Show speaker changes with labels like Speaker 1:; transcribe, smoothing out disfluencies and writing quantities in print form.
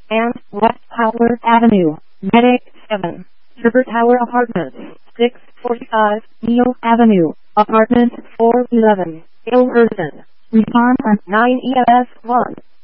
Speaker 1: and West Howard Avenue, Medic 7, Sugar Tower Apartments, 645, Neal Avenue, Apartment 411, Ilverston. Respond at 9 EMS 1.